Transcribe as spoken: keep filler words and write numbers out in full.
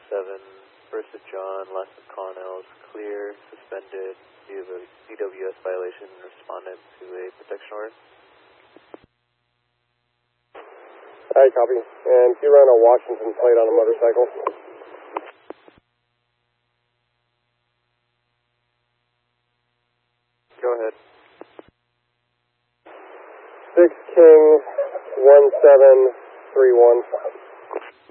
seven, first of John, last of Connell is clear, suspended due to a C W S violation, respondent to a protection order. Alright, copy. And if you run a Washington plate on a motorcycle. Go ahead. six King one seven three one.